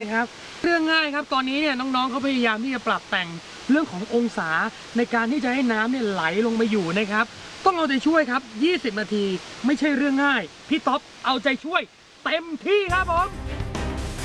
ครับเรื่องง่ายครับตอนนี้เนี่ยน้องๆเขาพยายามที่จะปรับแต่งเรื่องขององศาในการที่จะให้น้ำเนี่ยไหลลงมาอยู่นะครับต้องเอาใจช่วยครับ20 นาทีไม่ใช่เรื่องง่ายพี่ท็อปเอาใจช่วยเต็มที่ครับผม